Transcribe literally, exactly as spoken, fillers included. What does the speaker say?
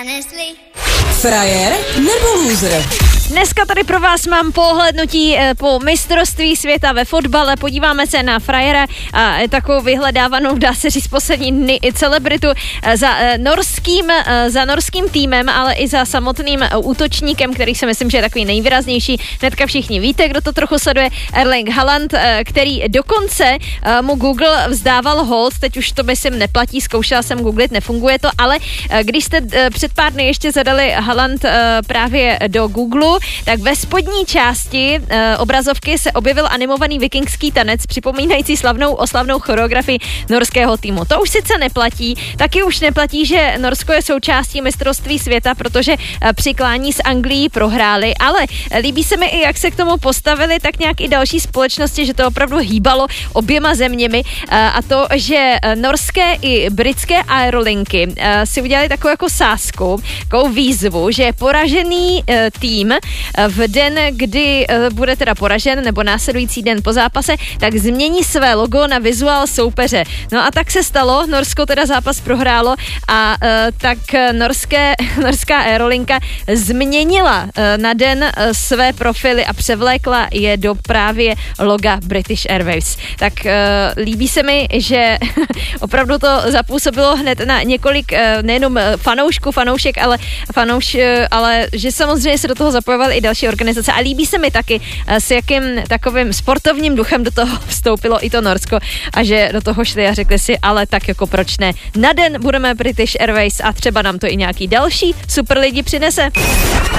Frajer nebo loser? Dneska tady pro vás mám pohlednutí po mistrovství světa ve fotbale. Podíváme se na frajera a takovou vyhledávanou, dá se říct, poslední dny i celebritu za norským, za norským týmem, ale i za samotným útočníkem, který si myslím, že je takový nejvýraznější. Hnedka všichni víte, kdo to trochu sleduje. Erling Haaland, který dokonce mu Google vzdával hold. Teď už to myslím neplatí, zkoušela jsem googlit, nefunguje to, ale když jste před pár dny ještě zadali Haaland právě do Google, tak ve spodní části uh, obrazovky se objevil animovaný vikingský tanec připomínající slavnou oslavnou choreografii norského týmu. To už sice neplatí, taky už neplatí, že Norsko je součástí mistrovství světa, protože uh, při klání s Anglií prohráli, ale líbí se mi i, jak se k tomu postavili tak nějak i další společnosti, že to opravdu hýbalo oběma zeměmi uh, a to, že uh, norské i britské aerolinky uh, si udělali takovou jako sázku, takovou výzvu, že poražený uh, tým v den, kdy bude teda poražen, nebo následující den po zápase, tak změní své logo na vizuál soupeře. No a tak se stalo, Norsko teda zápas prohrálo a uh, tak norské, norská aerolinka změnila uh, na den uh, své profily a převlékla je do právě loga British Airways. Tak uh, líbí se mi, že opravdu to zapůsobilo hned na několik uh, nejenom fanoušků, fanoušek, ale fanouš, uh, ale že samozřejmě se do toho zapojovaly i další organizace a líbí se mi taky, s jakým takovým sportovním duchem do toho vstoupilo i to Norsko a že do toho šli a řekli si, ale tak jako proč ne. Na den budeme British Airways a třeba nám to i nějaký další super lidi přinese.